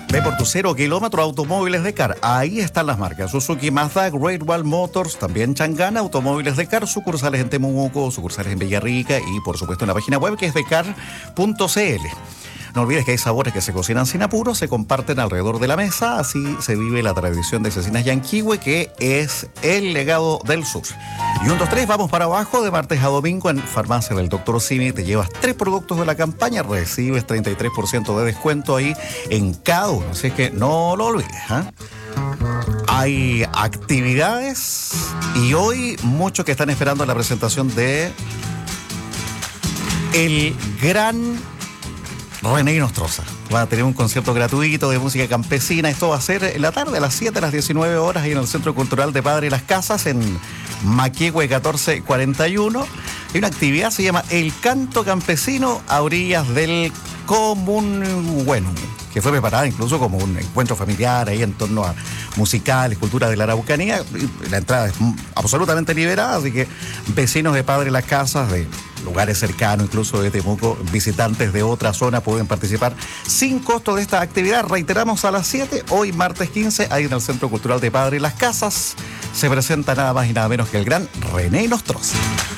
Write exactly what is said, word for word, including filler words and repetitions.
Ve por tu cero kilómetro Automóviles de Car. Ahí están las marcas Suzuki, Mazda, Great Wall Motors, también Changana, Automóviles de Car, sucursales en Temuco, sucursales en Villarrica y por supuesto en la página web que es de car punto c l. No olvides que hay sabores que se cocinan sin apuro, se comparten alrededor de la mesa, así se vive la tradición de Cecinas Yanquihue, que es el legado del sur. Y un, dos, tres, vamos para abajo, de martes a domingo en Farmacia del Doctor Simi, te llevas tres productos de la campaña, recibes treinta y tres por ciento de descuento ahí en cada uno, así que no lo olvides, ¿eh? Hay actividades y hoy muchos que están esperando la presentación de el gran René Nostroza. Va a tener un concierto gratuito de música campesina. Esto va a ser en la tarde, a las siete, a las diecinueve horas, ahí en el Centro Cultural de Padre Las Casas, en Maquihue catorce cuarenta y uno. Hay una actividad, se llama El Canto Campesino a orillas del Comunhuenum, que fue preparada incluso como un encuentro familiar ahí en torno a musicales, cultura de la Araucanía. La entrada es absolutamente liberada, así que vecinos de Padre Las Casas, de lugares cercanos, incluso de Temuco, visitantes de otra zona pueden participar sin costo de esta actividad. Reiteramos, a las siete, hoy martes quince, ahí en el Centro Cultural de Padre Las Casas, se presenta nada más y nada menos que el gran René Nostroza.